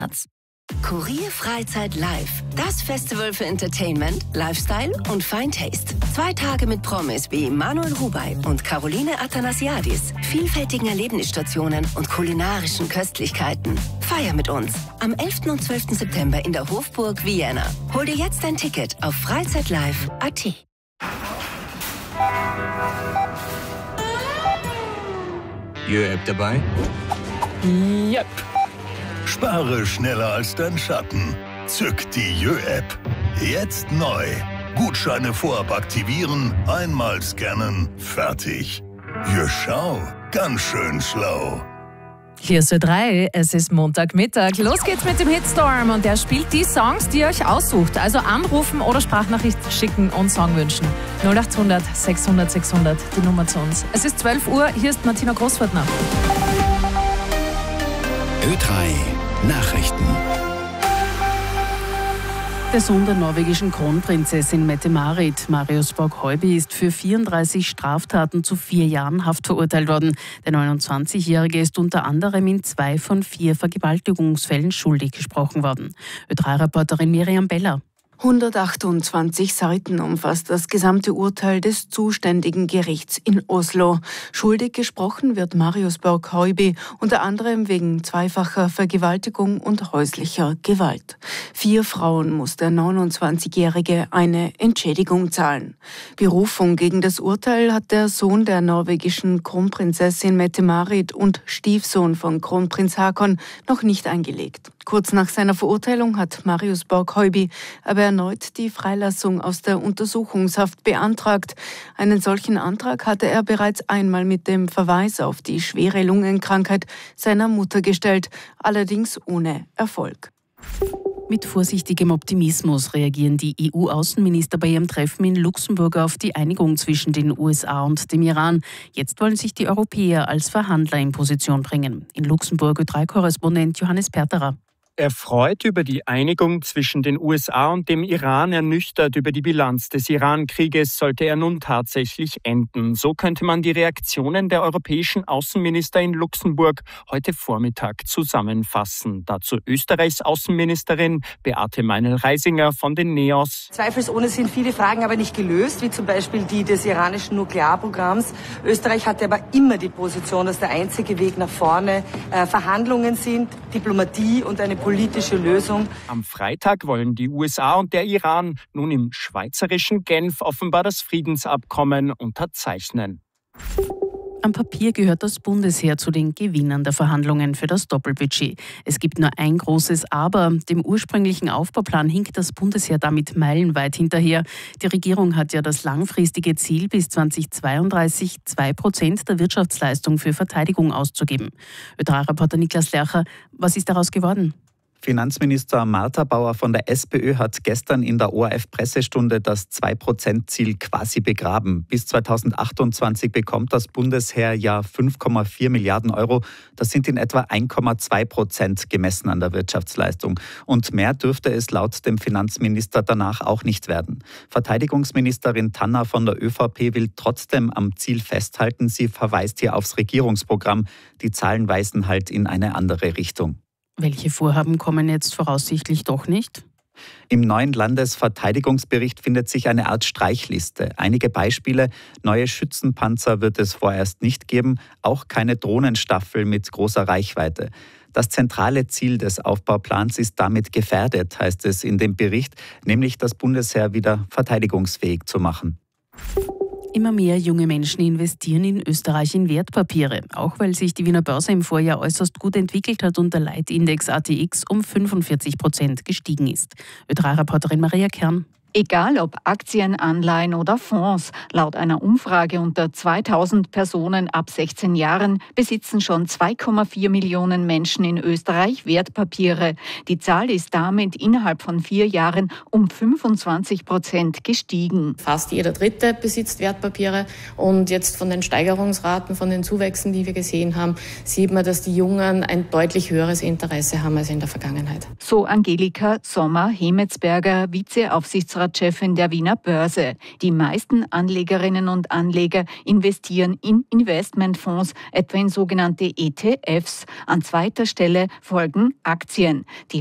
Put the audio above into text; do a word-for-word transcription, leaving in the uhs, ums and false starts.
Kurier Freizeit Live. Das Festival für Entertainment, Lifestyle und Fine Taste. Zwei Tage mit Promis wie Manuel Rubey und Caroline Athanasiadis, vielfältigen Erlebnisstationen und kulinarischen Köstlichkeiten. Feier mit uns am elften und zwölften September in der Hofburg Vienna. Hol dir jetzt dein Ticket auf freizeitlive punkt a t. Jö-App dabei? Yep. Spare schneller als dein Schatten. Zück die Jö-App. Jetzt neu. Gutscheine vorab aktivieren, einmal scannen, fertig. Jö, schau, ganz schön schlau. Hier ist Ö drei, es ist Montagmittag. Los geht's mit dem Hitstorm und er spielt die Songs, die ihr euch aussucht. Also anrufen oder Sprachnachricht schicken und Song wünschen. null achthundert sechshundert sechshundert, die Nummer zu uns. Es ist zwölf Uhr, hier ist Martina Großwörtner. Ö drei Nachrichten. Der Sohn der norwegischen Kronprinzessin Mette-Marit, Marius Borg-Heuby, ist für vierunddreißig Straftaten zu vier Jahren Haft verurteilt worden. Der neunundzwanzigjährige ist unter anderem in zwei von vier Vergewaltigungsfällen schuldig gesprochen worden. Ö drei Reporterin Miriam Beller. hundertachtundzwanzig Seiten umfasst das gesamte Urteil des zuständigen Gerichts in Oslo. Schuldig gesprochen wird Marius Borg-Heuby unter anderem wegen zweifacher Vergewaltigung und häuslicher Gewalt. Vier Frauen muss der neunundzwanzigjährige eine Entschädigung zahlen. Berufung gegen das Urteil hat der Sohn der norwegischen Kronprinzessin Mette-Marit und Stiefsohn von Kronprinz Haakon noch nicht eingelegt. Kurz nach seiner Verurteilung hat Marius Borg-Heuby aber erneut die Freilassung aus der Untersuchungshaft beantragt. Einen solchen Antrag hatte er bereits einmal mit dem Verweis auf die schwere Lungenkrankheit seiner Mutter gestellt, allerdings ohne Erfolg. Mit vorsichtigem Optimismus reagieren die E U-Außenminister bei ihrem Treffen in Luxemburg auf die Einigung zwischen den U S A und dem Iran. Jetzt wollen sich die Europäer als Verhandler in Position bringen. In Luxemburg Ö drei Korrespondent Johannes Perterer. Erfreut über die Einigung zwischen den U S A und dem Iran, ernüchtert über die Bilanz des Iran-Krieges, sollte er nun tatsächlich enden. So könnte man die Reaktionen der europäischen Außenminister in Luxemburg heute Vormittag zusammenfassen. Dazu Österreichs Außenministerin Beate Meinl-Reisinger von den NEOS. Zweifelsohne sind viele Fragen aber nicht gelöst, wie zum Beispiel die des iranischen Nuklearprogramms. Österreich hatte aber immer die Position, dass der einzige Weg nach vorne äh, Verhandlungen sind, Diplomatie und eine politische Lösung. Am Freitag wollen die U S A und der Iran nun im schweizerischen Genf offenbar das Friedensabkommen unterzeichnen. Am Papier gehört das Bundesheer zu den Gewinnern der Verhandlungen für das Doppelbudget. Es gibt nur ein großes Aber. Dem ursprünglichen Aufbauplan hinkt das Bundesheer damit meilenweit hinterher. Die Regierung hat ja das langfristige Ziel, bis zweitausendzweiunddreißig zwei Prozent der Wirtschaftsleistung für Verteidigung auszugeben. Ö drei Reporter Niklas Lercher, was ist daraus geworden? Finanzminister Martha Bauer von der SPÖ hat gestern in der O R F-Pressestunde das zwei Prozent Ziel quasi begraben. Bis zweitausendachtundzwanzig bekommt das Bundesheer ja fünf Komma vier Milliarden Euro. Das sind in etwa eins Komma zwei Prozent gemessen an der Wirtschaftsleistung. Und mehr dürfte es laut dem Finanzminister danach auch nicht werden. Verteidigungsministerin Tanner von der Ö V P will trotzdem am Ziel festhalten. Sie verweist hier aufs Regierungsprogramm. Die Zahlen weisen halt in eine andere Richtung. Welche Vorhaben kommen jetzt voraussichtlich doch nicht? Im neuen Landesverteidigungsbericht findet sich eine Art Streichliste. Einige Beispiele: Neue Schützenpanzer wird es vorerst nicht geben, auch keine Drohnenstaffel mit großer Reichweite. Das zentrale Ziel des Aufbauplans ist damit gefährdet, heißt es in dem Bericht, nämlich das Bundesheer wieder verteidigungsfähig zu machen. Immer mehr junge Menschen investieren in Österreich in Wertpapiere, auch weil sich die Wiener Börse im Vorjahr äußerst gut entwickelt hat und der Leitindex A T X um fünfundvierzig Prozent gestiegen ist. Ö drei Reporterin Maria Kern. Egal ob Aktien, Anleihen oder Fonds, laut einer Umfrage unter zweitausend Personen ab sechzehn Jahren besitzen schon zwei Komma vier Millionen Menschen in Österreich Wertpapiere. Die Zahl ist damit innerhalb von vier Jahren um fünfundzwanzig Prozent gestiegen. Fast jeder Dritte besitzt Wertpapiere und jetzt von den Steigerungsraten, von den Zuwächsen, die wir gesehen haben, sieht man, dass die Jungen ein deutlich höheres Interesse haben als in der Vergangenheit. So Angelika Sommer-Hemetsberger, Vizeaufsichtsrätin Aufsichtsratschefin der Wiener Börse. Die meisten Anlegerinnen und Anleger investieren in Investmentfonds, etwa in sogenannte E T Fs. An zweiter Stelle folgen Aktien. Die